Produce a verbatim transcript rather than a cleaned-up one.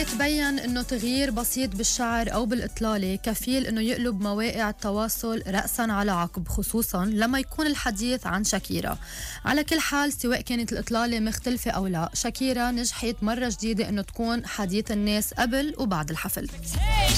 تبين أنه تغيير بسيط بالشعر أو بالإطلالة كفيل أنه يقلب مواقع التواصل رأساً على عقب، خصوصاً لما يكون الحديث عن شاكيرا. على كل حال، سواء كانت الإطلالة مختلفة أو لا، شاكيرا نجحت مرة جديدة أنه تكون حديث الناس قبل وبعد الحفل.